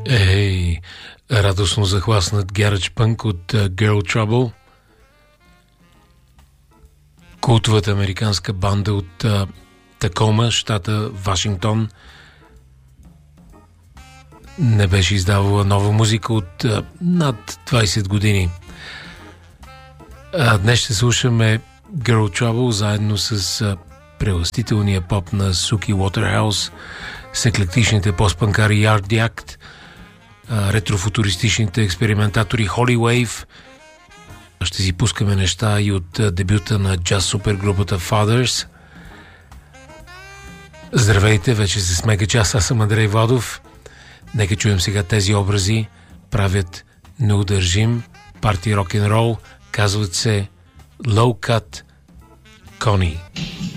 Ей, радостно захласнат гарадж пънк от Girl Trouble, култовата американска банда от Такома, щата Вашингтон, не беше издавала нова музика от над 20 години. Днес ще слушаме Girl Trouble заедно с прелъстителния поп на Суки Уотерхаус, с еклектичните постпанкари Yard Act, ретрофутуристичните експериментатори Holy Wave. Ще си пускаме неща и от дебюта на джаз супергрупата Fathers. Здравейте, вече с Мега Джаз, аз съм Андрей Владов. Нека чуем сега тези образи. Правят неудържим парти рок-н-рол, казват се Low Cut Connie.